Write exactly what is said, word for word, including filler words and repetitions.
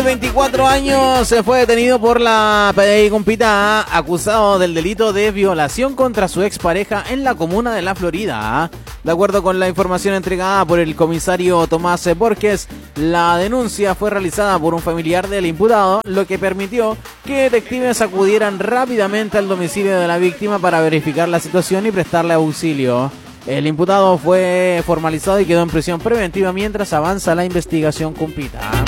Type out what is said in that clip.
veinticuatro años se fue detenido por la P D I Compita, acusado del delito de violación contra su expareja en la comuna de La Florida. De acuerdo con la información entregada por el comisario Tomás Borges, la denuncia fue realizada por un familiar del imputado, lo que permitió que detectives acudieran rápidamente al domicilio de la víctima para verificar la situación y prestarle auxilio. El imputado fue formalizado y quedó en prisión preventiva mientras avanza la investigación Compita.